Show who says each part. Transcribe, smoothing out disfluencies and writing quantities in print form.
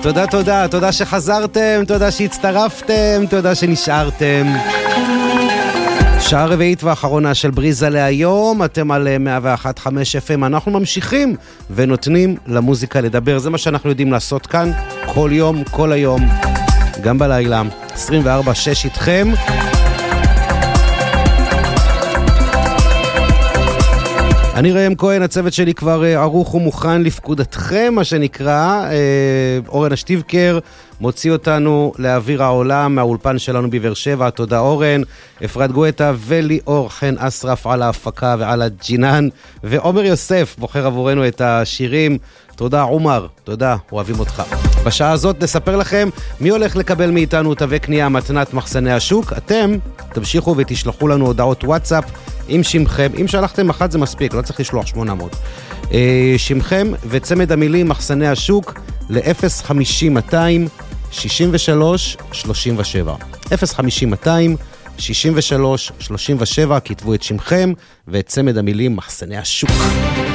Speaker 1: תודה, תודה, תודה שחזרתם, תודה שהצטרפתם, תודה שנשארתם. שעה רביעית ואחרונה של בריזה להיום, אתם על 101.5 FM, אנחנו ממשיכים ונותנים למוזיקה לדבר, זה מה שאנחנו יודעים לעשות כאן, כל יום, כל היום, גם בלילה, 24/6 איתכם. אני ראם כהן, הצוות שלי כבר ערוך ומוכן לפקודתכם, מה שנקרא. אורן אשטיבקר מוציא אותנו לאוויר העולם מהאולפן שלנו בבאר שבע. תודה אורן. אפרת גואטה וליאור חן אסרף על ההפקה ועל הג'ינן. ועומר יוסף בוחר עבורנו את השירים. תודה עומר, תודה, אוהבים אותך. בשעה הזאת נספר לכם מי הולך לקבל מאיתנו תווי קנייה מתנת מחסני השוק. אתם תמשיכו ותשלחו לנו הודעות וואטסאפ עם שמכם, אם שלחתם אחת זה מספיק, לא צריך לשלוח 800. שמכם וצמד המילים מחסני השוק ל-050-200 63-37. 050-200 63-37, כתבו את שמכם ואת צמד המילים מחסני השוק.